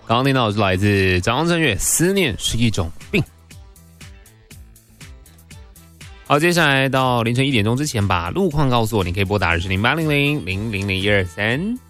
刚刚听到的是来自张震岳，《思念是一种病》。好，接下来到凌晨1点钟之前把路况告诉我，你可以拨打200800000123。